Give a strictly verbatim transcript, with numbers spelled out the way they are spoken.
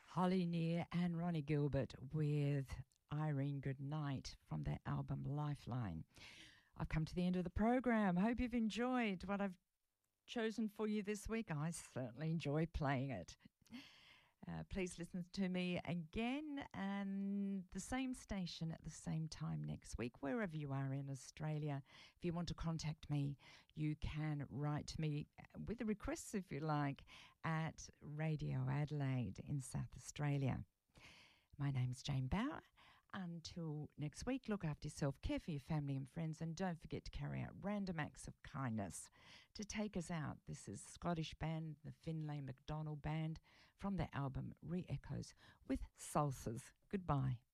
Holly Near and Ronnie Gilbert with Irene Goodnight from their album Lifeline. I've come to the end of the program. Hope you've enjoyed what I've chosen for you this week. I certainly enjoy playing it. Uh, please listen to me again and the same station at the same time next week, wherever you are in Australia. If you want to contact me, you can write to me with a request, if you like, at Radio Adelaide in South Australia. My name's Jane Bauer. Until next week, look after yourself, care for your family and friends, and don't forget to carry out random acts of kindness. To take us out, this is Scottish band, the Finlay MacDonald Band, from their album Re-Echoes with Salsas. Goodbye.